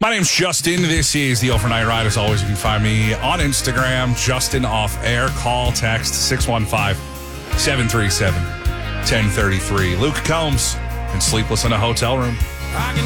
My name's Justin. This is the Overnight Ride. As always, you can find me on Instagram, Justin Off Air. Call, text 615-737-1033. Luke Combs and Sleepless in a Hotel Room.